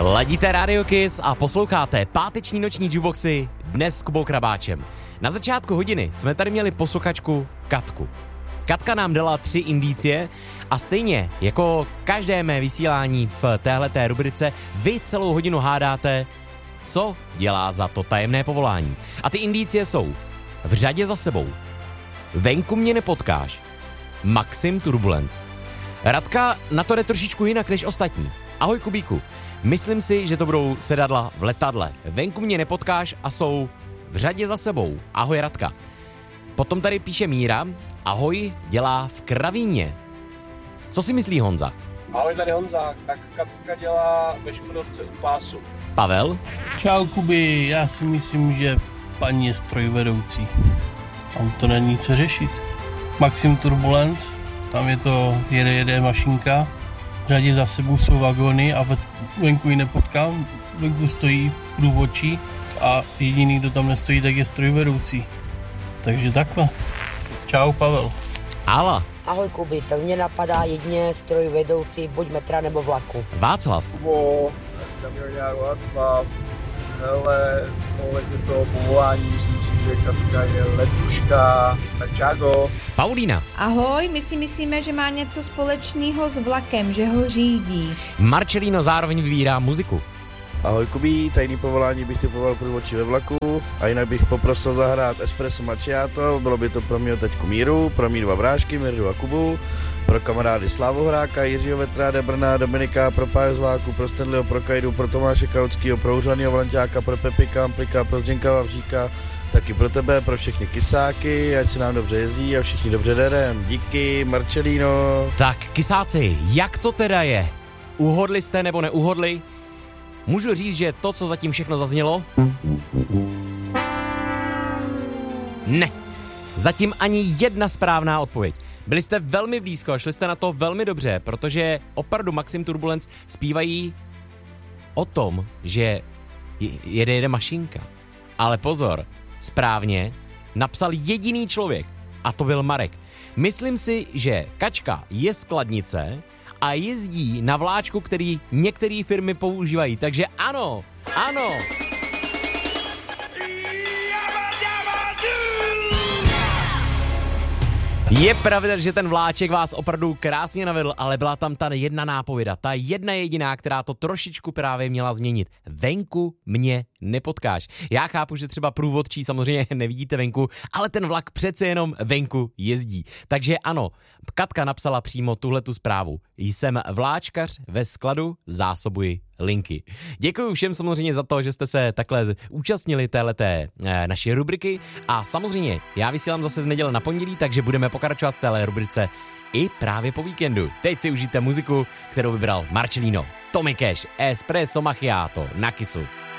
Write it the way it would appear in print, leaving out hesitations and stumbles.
Ladíte Radio Kiss a posloucháte páteční noční jukeboxy dnes s Kubou Krabáčem. Na začátku hodiny jsme tady měli posluchačku Katku. Katka nám dala 3 indicie a stejně jako každé mé vysílání v téhleté rubrice vy celou hodinu hádáte, co dělá za to tajemné povolání. A ty indicie jsou: v řadě za sebou, venku mě nepotkáš, Maxim Turbulence. Radka na to jde trošičku jinak než ostatní. Ahoj Kubíku, myslím si, že to budou sedadla v letadle. Venku mě nepotkáš a jsou v řadě za sebou. Ahoj Radka. Potom tady píše Míra, ahoj, dělá v Kravíně. Co si myslí Honza? Ahoj, tady Honza, tak Katka dělá ve Škodovce u pásu. Pavel? Čau Kuby, já si myslím, že paní je strojvedoucí. Tam to není co řešit. Maxim Turbulence, tam je to jede mašinka, v řadě za sebou jsou vagóny a venku ji nepotkám, venku stojí průvodčí a jediný, kdo tam nestojí, tak je strojvedoucí. Takže takhle. Čau Pavel. Ala. Ahoj Kuby, tak mě napadá jedině strojvedoucí buď metra nebo vlaku. Václav. Kamioňák Václav. Hele, ohledně toho povolání, myslím si, že Katka je letuška, tak čágo. Paulína. Ahoj, my si myslíme, že má něco společného s vlakem, že ho řídí. Marcelino zároveň vybírá muziku. Ahoj Kubí, tajný povolání bych typoval průvodčí ve vlaku a jinak bych poprosil zahrát Espresso Macchiato, bylo by to pro mě teďku Míru, pro mý 2 brášky, Mirdu a Kubu, pro kamarády Slávu Hráka, Jiřího Vetráda, Brna, Dominika, pro Páju Zláku, pro Stanleyho, pro Kajdu, pro Tomáše Kautskýho, pro Užanýho Valenťáka, pro Pepika, Amplika, pro Zdenka Vavříka, taky pro tebe, pro všechny kysáky, ať se nám dobře jezdí a všichni dobře dedem. Díky, Marcelino. Tak kysáci, jak to teda je? Uhodli jste nebo neuhodli? Můžu říct, že to, co zatím všechno zaznělo? Ne. Zatím ani jedna správná odpověď. Byli jste velmi blízko, šli jste na to velmi dobře, protože opravdu Maxim Turbulence zpívají o tom, že jede mašinka. Ale pozor, správně napsal jediný člověk a to byl Marek. Myslím si, že Kačka je z Kladnice a jezdí na vláčku, který některé firmy používají. Takže ano, ano. Je pravda, že ten vláček vás opravdu krásně navedl, ale byla tam ta jedna nápověda, ta jedna jediná, která to trošičku právě měla změnit. Venku mě nepotkáš. Já chápu, že třeba průvodčí samozřejmě nevidíte venku, ale ten vlak přece jenom venku jezdí. Takže ano, Katka napsala přímo tuhletu zprávu. Jsem vláčkař ve skladu, zásobuji linky. Děkuji všem samozřejmě za to, že jste se takhle účastnili téhleté naší rubriky a samozřejmě já vysílám zase z neděle na pondělí, takže budeme pokračovat v téhle rubrice i právě po víkendu. Teď si užijte muziku, kterou vybral Marcelino. Tommy Cash, Espresso Macchiato na Kissu.